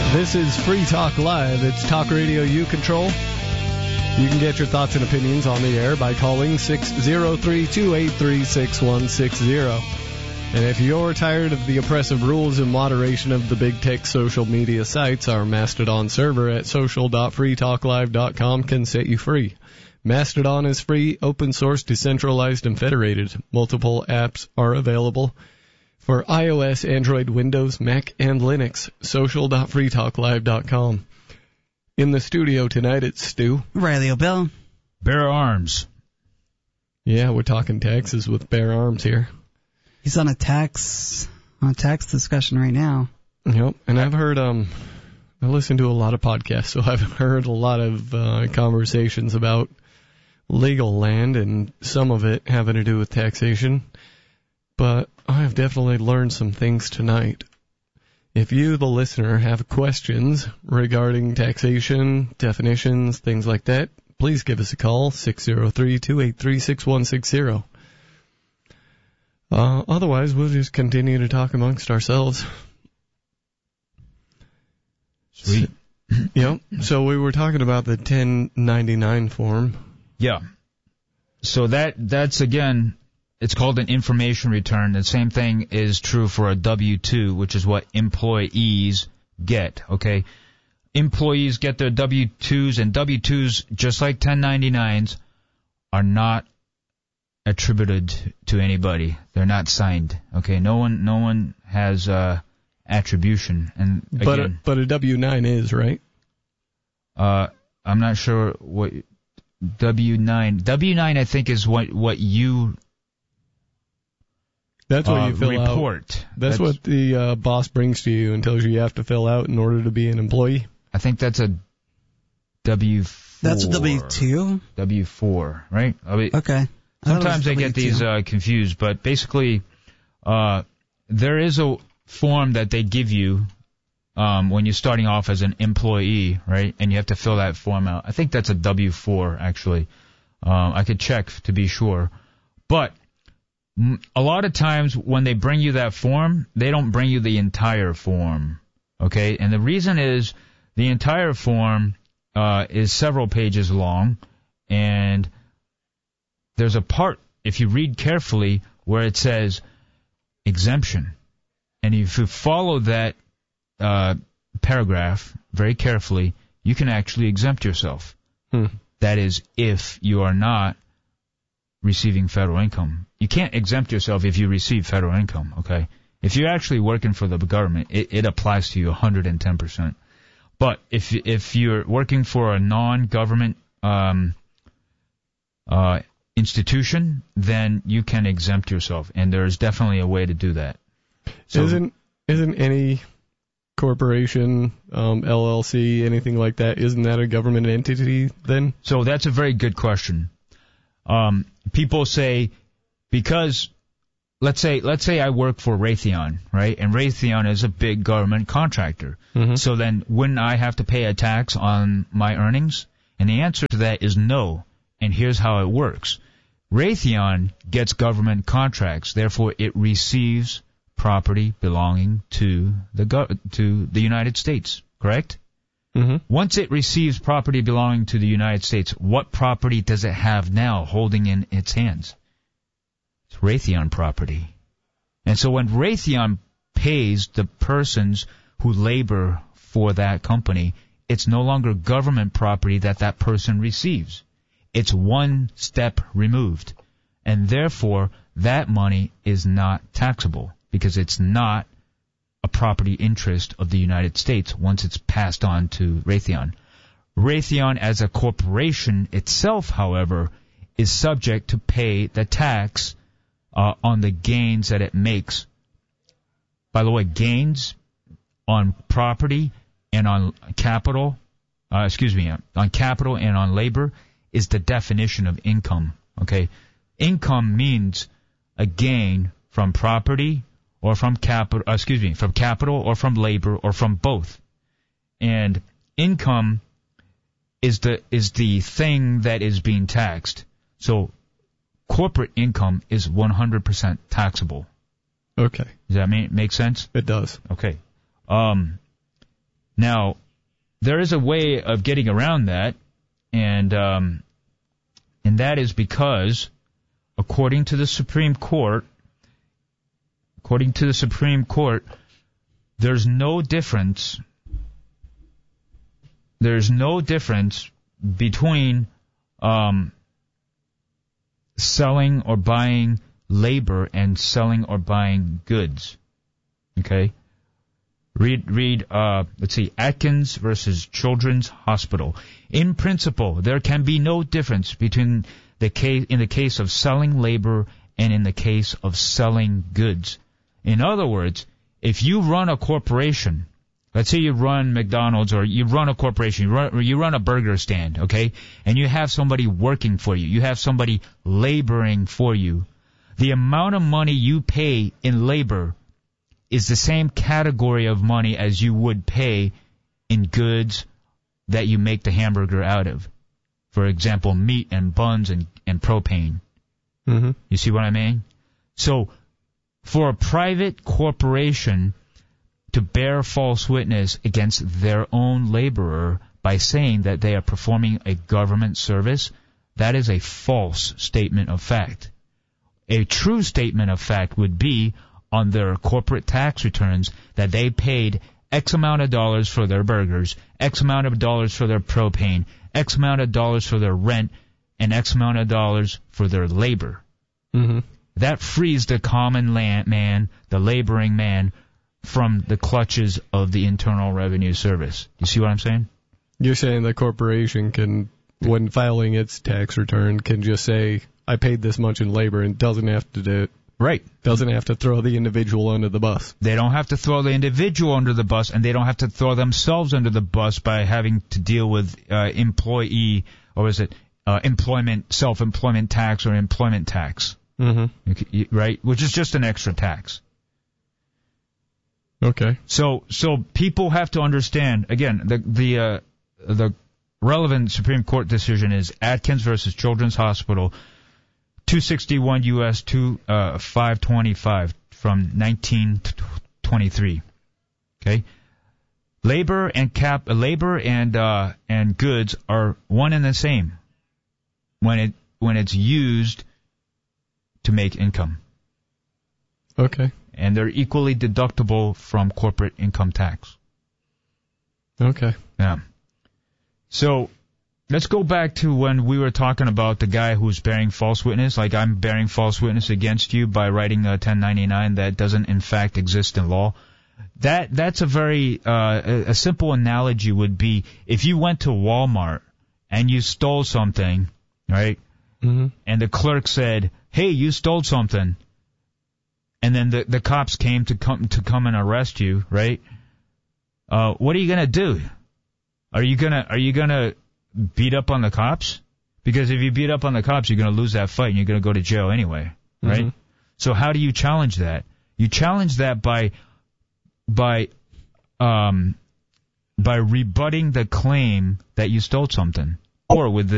This is Free Talk Live. It's talk radio you control. You can get your thoughts and opinions on the air by calling 603-283-6160. And if you're tired of the oppressive rules and moderation of the big tech social media sites, our Mastodon server at social.freetalklive.com can set you free. Mastodon is free, open source, decentralized, and federated. Multiple apps are available for iOS, Android, Windows, Mac, and Linux. Social.freetalklive.com. In the studio tonight, it's Stu. Riley O'Bell. Bear Arms. Yeah, we're talking taxes with Bear Arms here. He's on a tax discussion right now. Yep, and I've heard, I listen to a lot of podcasts, so I've heard a lot of conversations about legal land, and some of it having to do with taxation. But I've definitely learned some things tonight. If you, the listener, have questions regarding taxation, definitions, things like that, please give us a call, 603-283-6160. Otherwise, we'll just continue to talk amongst ourselves. Sweet. Yep. So we were talking about the 1099 form. Yeah. So that's again, it's called an information return. The same thing is true for a W-2, which is what employees get, okay? Employees get their W-2s, and W-2s, just like 1099s, are not attributed to anybody. They're not signed, okay? No one has attribution. And again, but a W-9 is, right? I'm not sure what W-9 I think is what you That's what you fill report. Out. That's what the boss brings to you and tells you have to fill out in order to be an employee. I think that's a W-4. That's a W-2? W-4, right? Okay. Sometimes I get these confused, but basically there is a form that they give you when you're starting off as an employee, right? And you have to fill that form out. I think that's a W-4, actually. I could check to be sure. But a lot of times when they bring you that form, they don't bring you the entire form, okay? And the reason is the entire form is several pages long, and there's a part, if you read carefully, where it says exemption. And if you follow that paragraph very carefully, you can actually exempt yourself. That is, if you are not receiving federal income. You can't exempt yourself if you receive federal income, okay? If you're actually working for the government, it applies to you 110%. But if you're working for a non-government institution, then you can exempt yourself, and there's definitely a way to do that. So, isn't any corporation, LLC, anything like that, isn't that a government entity then? So that's a very good question. People say, because let's say I work for Raytheon, right? And Raytheon is a big government contractor. Mm-hmm. So then wouldn't I have to pay a tax on my earnings? And the answer to that is no. And here's how it works. Raytheon gets government contracts, therefore it receives property belonging to the United States, correct? Mm-hmm. Once it receives property belonging to the United States, what property does it have now holding in its hands? It's Raytheon property. And so when Raytheon pays the persons who labor for that company, it's no longer government property that person receives. It's one step removed. And therefore, that money is not taxable because it's not a property interest of the United States once it's passed on to Raytheon. Raytheon as a corporation itself, however, is subject to pay the tax on the gains that it makes. By the way, gains on property and on capital, on capital and on labor is the definition of income. Okay, income means a gain from property or from capital, from capital or from labor or from both. And income is the thing that is being taxed. So corporate income is 100% taxable. Okay. Does that make sense? It does. Okay. Now, there is a way of getting around that, and that is because, according to the Supreme Court, there's no difference between selling or buying labor and selling or buying goods. Okay? Read, Atkins versus Children's Hospital. In principle, there can be no difference between in the case of selling labor and in the case of selling goods. In other words, if you run a corporation, let's say you run McDonald's or you run a corporation, you run a burger stand, okay, and you have somebody working for you, you have somebody laboring for you, the amount of money you pay in labor is the same category of money as you would pay in goods that you make the hamburger out of. For example, meat and buns and propane. Mm-hmm. You see what I mean? So, for a private corporation to bear false witness against their own laborer by saying that they are performing a government service, that is a false statement of fact. A true statement of fact would be on their corporate tax returns that they paid X amount of dollars for their burgers, X amount of dollars for their propane, X amount of dollars for their rent, and X amount of dollars for their labor. Mm-hmm. That frees the common man, the laboring man, from the clutches of the Internal Revenue Service. You see what I'm saying? You're saying the corporation can, when filing its tax return, can just say, I paid this much in labor, and doesn't have to do it. Right. Doesn't have to throw the individual under the bus. They don't have to throw the individual under the bus, and they don't have to throw themselves under the bus by having to deal with self-employment tax or employment tax. Mm-hmm. Right? Which is just an extra tax. Okay. So people have to understand, again, the relevant Supreme Court decision is Atkins versus Children's Hospital, 261 U.S. 525 from 1923. Okay, labor and goods are one and the same when it's used to make income. Okay. And they're equally deductible from corporate income tax. Okay. Yeah. So let's go back to when we were talking about the guy who's bearing false witness. Like, I'm bearing false witness against you by writing a 1099 that doesn't in fact exist in law. That's a very a simple analogy would be if you went to Walmart and you stole something, right? Mm-hmm. And the clerk said, "Hey, you stole something," and then the cops came to come and arrest you, right? What are you gonna do? Are you gonna beat up on the cops? Because if you beat up on the cops, you're going to lose that fight and you're going to go to jail anyway, right? Mm-hmm. So how do you challenge that? You challenge that by rebutting the claim that you stole something, or with the